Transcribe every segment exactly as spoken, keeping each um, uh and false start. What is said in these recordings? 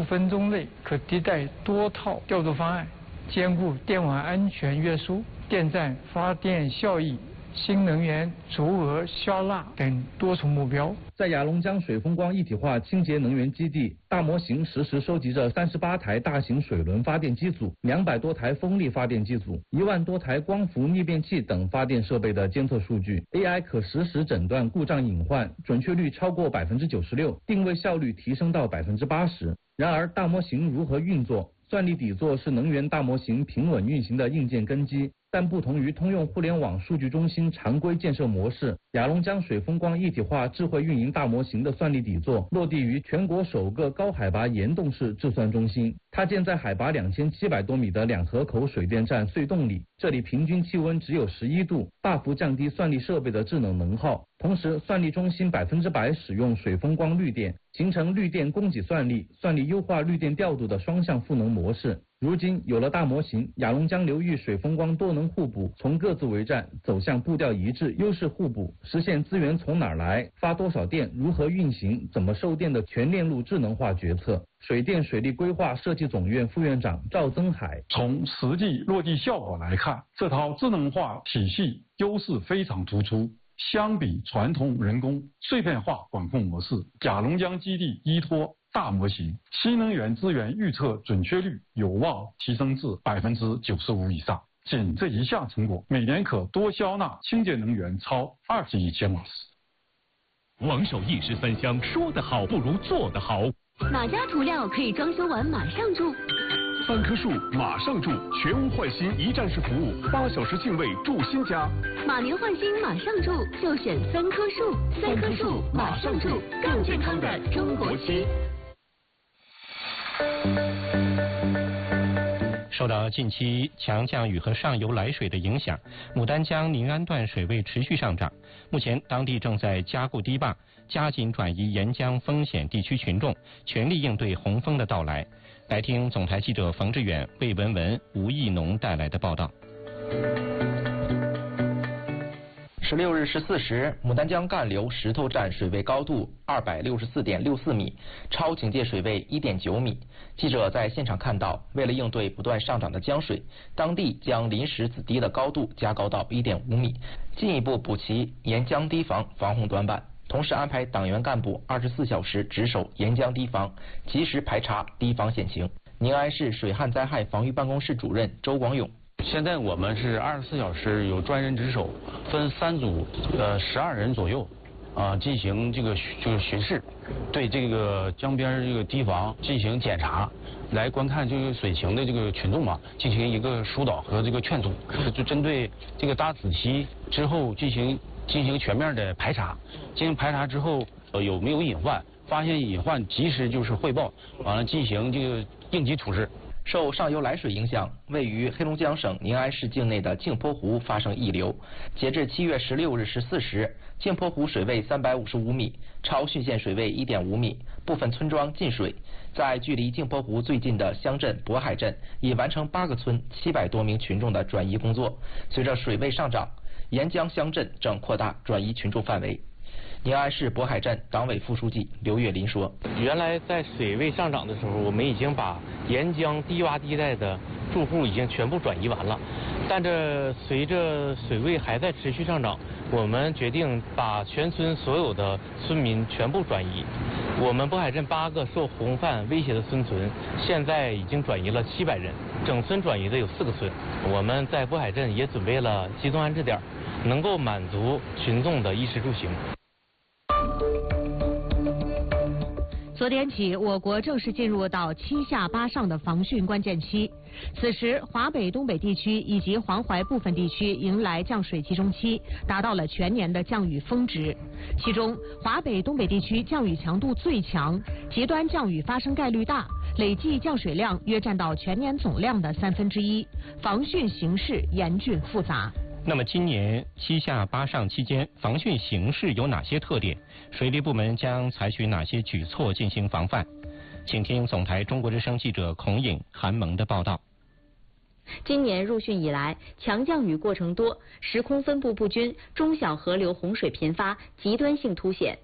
分钟内可迭代多套调度方案，兼顾电网安全约束、电站发电效益、新能源足额消纳等多重目标。 在雅龙江水风光一体化清洁能源基地，大模型实时收集着三十八台大型水轮发电机组、两百多台风力发电机组、一万多台光伏逆变器等发电设备的监测数据。A I 可实时诊断故障隐患，准确率超过百分之九十六，定位效率提升到百分之八十。然而，大模型如何运作？算力底座是能源大模型平稳运行的硬件根基。但不同于通用互联网数据中心常规建设模式，雅龙江水风光一体化智慧运营大模型的算力底座落地于全国首个高海拔岩洞式制算中心。它建在海拔两千七百多米的两河口水电站隧洞里，这里平均气温只有十一度，大幅降低算力设备的制冷能耗。同时，算力中心百分之百使用水风光绿电，形成绿电供给算力、算力优化绿电调度的双向赋能模式。如今有了大模型，雅龙江流域水风光多能互补，从各自为战走向步调一致、优势互补，实现资源从哪儿来、发多少电、如何运行、怎么售电的全链路智能化决策。水电水利规划设计总院副院长赵增海： 从实际落地效果来看，这套智能化体系优势非常突出。相比传统人工碎片化管控模式，雅龙江基地依托大模型，新能源资源预测准确率有望提升至百分之九十五以上。仅这一项成果，每年可多消纳清洁能源超二十亿千瓦时。 王守一时三香，说得好不如做得好。 哪家涂料可以装修完马上住？ 三棵树马上住，全屋换新一站式服务，八小时净位住新家。 马年换新马上住，就选三棵树。三棵树马上住，更健康的中国区。 受到近期强降雨和上游来水的影响，牡丹江宁安段水位持续上涨。目前，当地正在加固堤坝，加紧转移沿江风险地区群众，全力应对洪峰的到来。来听总台记者冯志远、魏文文、吴义农带来的报道。 十六日十四时，牡丹江干流石头站水位高度二百六十四点六四米，超警戒水位一点九米。记者在现场看到，为了应对不断上涨的江水，当地将临时子堤的高度加高到一点五米，进一步补齐沿江堤防防洪短板。同时安排党员干部二十四小时值守沿江堤防，及时排查堤防险情。宁安市水旱灾害防御办公室主任周广勇： 现在我们是二十四小时有专人值守，分三组，呃，十二人左右，啊、呃，进行这个就是巡视，对这个江边这个堤防进行检查，来观看这个水情的这个群众嘛，进行一个疏导和这个劝阻，就针对这个搭子堤之后进行进行全面的排查，进行排查之后，呃，有没有隐患，发现隐患及时就是汇报，完了进行这个应急处置。 受上游来水影响，位于黑龙江省宁安市境内的镜泊湖发生溢流。截至七月十六日十四时，镜泊湖水位三百五十五米，超汛线水位一点五米，部分村庄进水。在距离镜泊湖最近的乡镇渤海镇，已完成八个村七百多名群众的转移工作。随着水位上涨，沿江乡镇正扩大转移群众范围。宁安市渤海镇党委副书记刘月林说：“ 原来在水位上涨的时候，我们已经把沿江低洼地带的住户已经全部转移完了，但这随着水位还在持续上涨，我们决定把全村所有的村民全部转移。我们渤海镇八个受洪泛威胁的村村，现在已经转移了七百人，整村转移的有四个村。我们在渤海镇也准备了集中安置点，能够满足群众的衣食住行。” 昨天起，我国正式进入到七下八上的防汛关键期。此时，华北、东北地区以及黄淮部分地区迎来降水集中期，达到了全年的降雨峰值。其中，华北、东北地区降雨强度最强，极端降雨发生概率大，累计降水量约占到全年总量的三分之一，防汛形势严峻复杂。 那么今年七下八上期间，防汛形势有哪些特点？水利部门将采取哪些举措进行防范？请听总台中国之声记者孔颖、韩萌的报道。 今年入汛以来，强降雨过程多，时空分布不均，中小河流洪水频发，极端性凸显。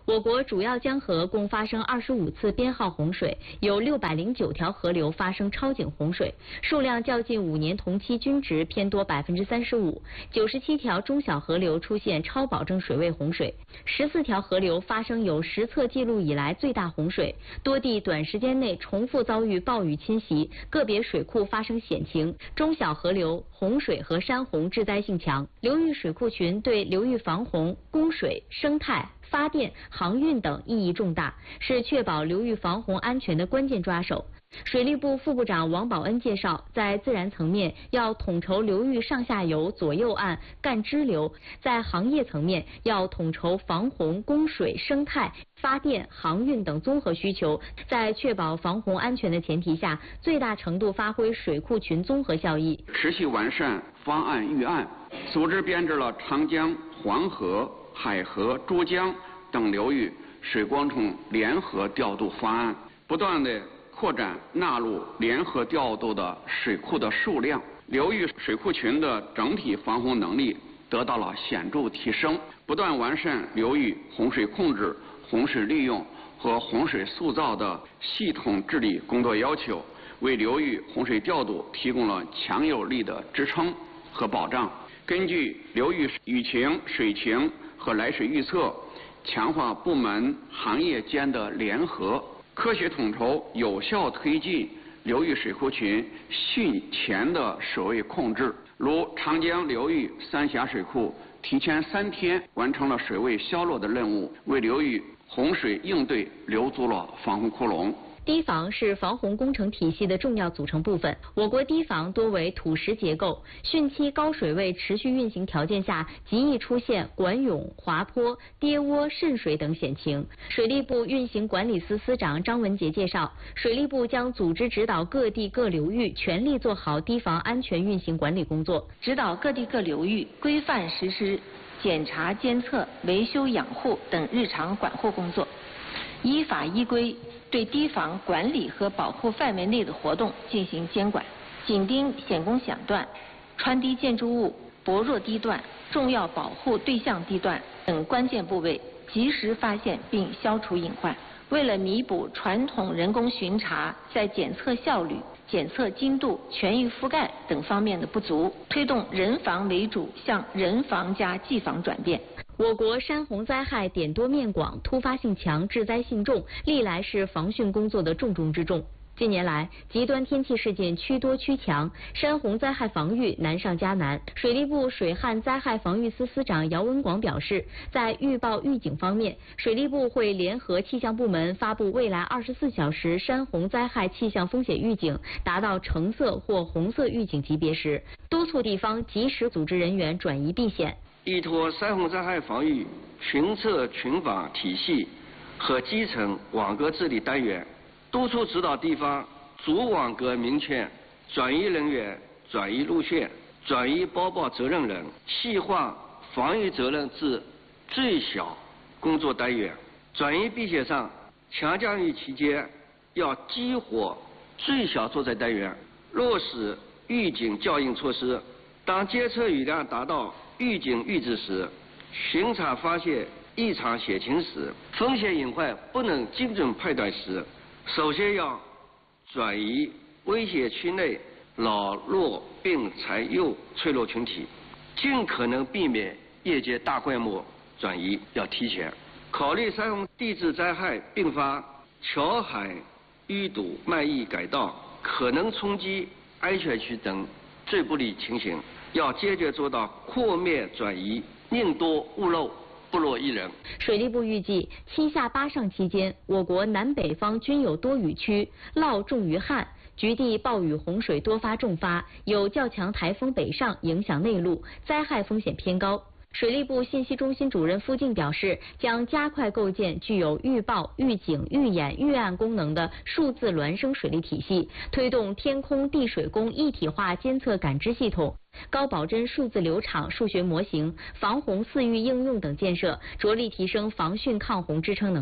我国主要江河共发生二十五次编号洪水，有六百零九条河流发生超警洪水，数量较近五年同期均值偏多百分之三十五。九十七条中小河流出现超保证水位洪水，十四条河流发生有实测记录以来最大洪水，多地短时间内重复遭遇暴雨侵袭，个别水库发生险情，中小河流洪水和山洪致灾性强。流域水库群对流域防洪、供水、生态、发电、航运等意义重大，是确保流域防洪安全的关键抓手。水利部副部长王宝恩介绍，在自然层面要统筹流域上下游、左右岸、干支流；在行业层面要统筹防洪、供水、生态、发电、航运等综合需求，在确保防洪安全的前提下，最大程度发挥水库群综合效益， 持续完善方案预案，组织编制了长江、黄河、海河、珠江等流域水光冲联合调度方案，不断的扩展纳入联合调度的水库的数量，流域水库群的整体防洪能力得到了显著提升，不断完善流域洪水控制、洪水利用和洪水塑造的系统治理工作要求，为流域洪水调度提供了强有力的支撑和保障。根据流域雨情、水情和来水预测，强化部门行业间的联合，科学统筹，有效推进流域水库群汛前的水位控制。如长江流域三峡水库提前三天完成了水位消落的任务，为流域洪水应对留足了防洪窟窿。 堤防是防洪工程体系的重要组成部分。我国堤防多为土石结构，汛期高水位持续运行条件下，极易出现管涌、滑坡、跌窝、渗水等险情。水利部运行管理司司长张文杰介绍，水利部将组织指导各地各流域全力做好堤防安全运行管理工作， 指导各地各流域规范实施检查、监测、维修、养护等日常管护工作，依法依规对堤防管理和保护范围内的活动进行监管，紧盯险工险段、穿堤建筑物、薄弱地段、重要保护对象地段等关键部位，及时发现并消除隐患。为了弥补传统人工巡查在检测效率、检测精度、全域覆盖等方面的不足，推动人防为主向人防加技防转变。 我国山洪灾害点多面广、突发性强、致灾性重，历来是防汛工作的重中之重。近年来，极端天气事件趋多趋强，山洪灾害防御难上加难。水利部水旱灾害防御司司长姚文广表示，在预报预警方面，水利部会联合气象部门发布未来二十四小时山洪灾害气象风险预警达到橙色或红色预警级别时，督促地方及时组织人员转移避险。 依托山洪灾害防御群测群防体系和基层网格治理单元，督促指导地方主网格明确转移人员、转移路线、转移播报责任人，细化防御责任至最小工作单元。转移避险上，强降雨期间要激活最小作战单元，落实预警校应措施。当监测雨量达到预警阈值时，巡查发现异常险情时，风险隐患不能精准判断时，首先要转移危险区内老弱病残幼脆弱群体，尽可能避免夜间大规模转移，要提前考虑山洪地质灾害并发桥海淤堵、漫溢改道、可能冲击安全区等最不利情形，要坚决做到扩面转移，宁多勿漏，不落一人。 水利部预计，七下八上期间，我国南北方均有多雨区，涝重于旱，局地暴雨洪水多发重发，有较强台风北上影响内陆，灾害风险偏高。水利部信息中心主任付静表示，将加快构建具有预报、预警、预演、预案功能的数字孪生水利体系，推动天空地水工一体化监测感知系统、高保真数字流场数学模型、防洪四域应用等建设，着力提升防汛抗洪支撑能力。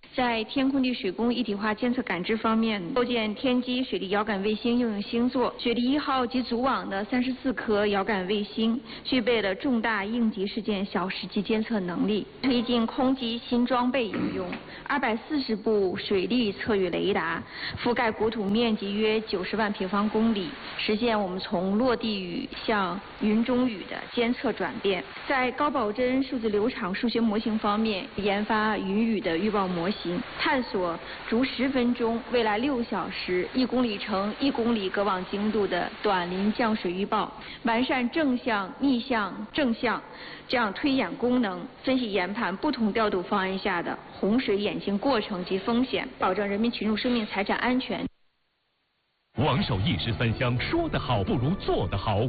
在天空地水工一体化监测感知方面，构建天基水利遥感卫星应用星座，水利一号及组网的三十四颗遥感卫星具备了重大应急事件小时级监测能力，推进空基新装备应用，二百四十部水利测域雷达，覆盖国土面积约九十万平方公里，实现我们从落地雨向云中雨的监测转变。在高保真数字流场数学模型方面，研发云雨的预报模型，探索逐十分钟、未来六小时、一公里乘一公里隔网精度的短临降水预报，完善正向、逆向、正向这样推演功能，分析研判不同调度方案下的洪水演进过程及风险，保证人民群众生命财产安全。 王守义十三香，说得好不如做得好。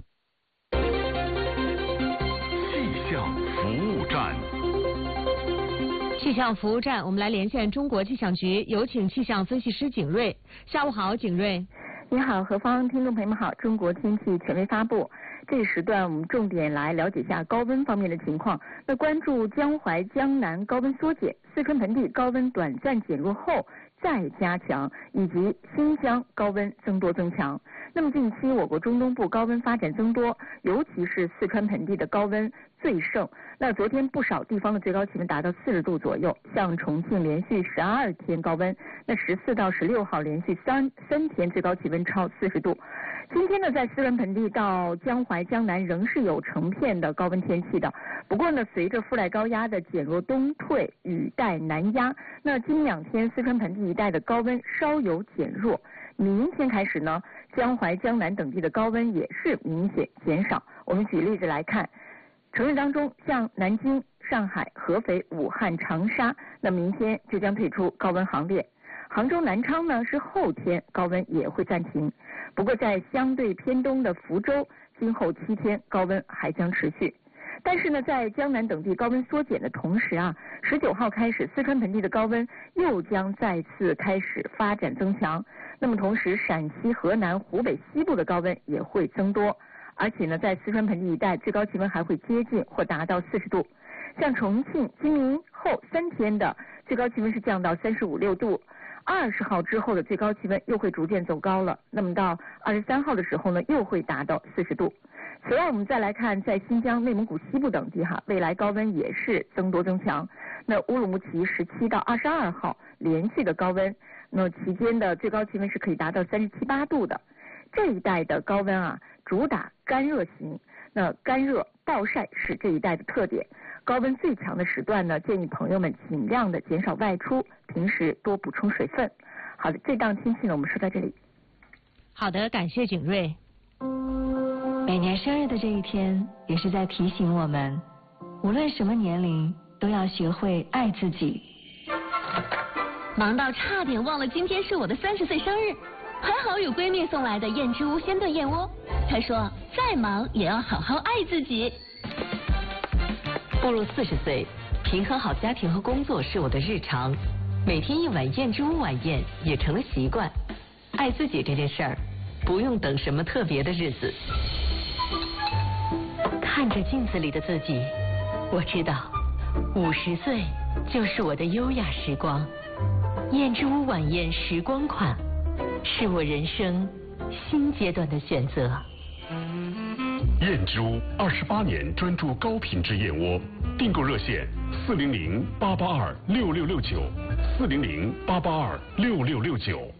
气象服务站。 气象服务站，我们来连线中国气象局，有请气象分析师景瑞。下午好，景瑞。 你好，何方，听众朋友们好。中国天气权威发布，这一时段我们重点来了解一下高温方面的情况。那关注江淮、江南高温缩减，四川盆地高温短暂减弱后再加强，以及新疆高温增多增强。那么近期我国中东部高温发展增多，尤其是四川盆地的高温最盛。那昨天不少地方的最高气温达到四十度左右，像重庆连续十二天高温，那十四到十六号连续三三天最高气温超四十度。今天呢，在四川盆地到江淮、江南仍是有成片的高温天气的。不过呢，随着副带高压的减弱东退，雨带南压，那今两天四川盆地一带的高温稍有减弱。明天开始呢，江淮、江南等地的高温也是明显减少。我们举例子来看，城市当中，像南京、上海、合肥、武汉、长沙，那明天就将退出高温行列。杭州、南昌呢是后天高温也会暂停。不过在相对偏东的福州，今后七天高温还将持续。但是呢，在江南等地高温缩减的同时啊，十九号开始，四川盆地的高温又将再次开始发展增强。那么同时，陕西、河南、湖北西部的高温也会增多，而且呢，在四川盆地一带，最高气温还会接近或达到四十度。像重庆今明后三天的最高气温是降到三十五六度。二十号之后的最高气温又会逐渐走高了，那么到二十三号的时候呢，又会达到四十度。此外，我们再来看在新疆、内蒙古西部等地哈，未来高温也是增多增强。那乌鲁木齐十七到二十二号连续的高温，那期间的最高气温是可以达到三十七八度的。这一带的高温啊，主打干热型，那干热暴晒是这一带的特点。高温最强的时段呢，建议朋友们尽量的减少外出，平时多补充水分。好的，这档天气呢，我们说到这里。 好的，感谢景瑞。 每年生日的这一天，也是在提醒我们，无论什么年龄，都要学会爱自己。 忙到差点忘了今天是我的三十岁生日，还好有闺蜜送来的燕之屋鲜炖燕窝。她说，再忙也要好好爱自己。 步入四十岁，平衡好家庭和工作是我的日常，每天一碗燕之屋晚宴也成了习惯。爱自己这件事儿，不用等什么特别的日子。看着镜子里的自己，我知道，五十岁就是我的优雅时光。燕之屋晚宴时光款，是我人生新阶段的选择。 燕之屋二十八年专注高品质燕窝，订购热线四零零八八二六六六九，四零零八八二六六六九。